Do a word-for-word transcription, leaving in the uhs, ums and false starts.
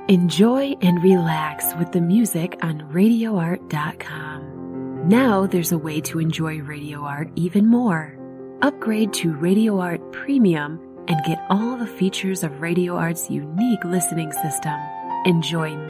Enjoy and relax with the music on radio art dot com. Now there's a way to enjoy Radio Art even more. Upgrade to Radio Art Premium and get all the features of Radio Art's unique listening system. Enjoy